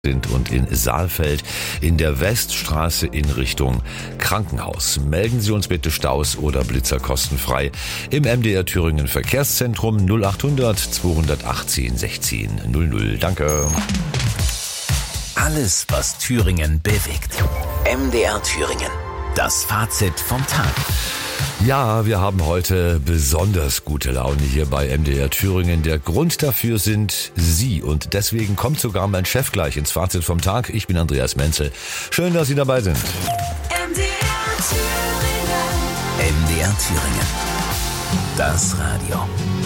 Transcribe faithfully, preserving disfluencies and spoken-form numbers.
sind und in Saalfeld in der Weststraße in Richtung Krankenhaus. Melden Sie uns bitte Staus oder Blitzer kostenfrei im M D R Thüringen Verkehrszentrum null achthundert zweihundertachtzehn sechzehn null null. Danke. Alles, was Thüringen bewegt. M D R Thüringen. Das Fazit vom Tag. Ja, wir haben heute besonders gute Laune hier bei M D R Thüringen. Der Grund dafür sind Sie und deswegen kommt sogar mein Chef gleich ins Fazit vom Tag. Ich bin Andreas Menzel. Schön, dass Sie dabei sind. M D R Thüringen. M D R Thüringen. Das Radio.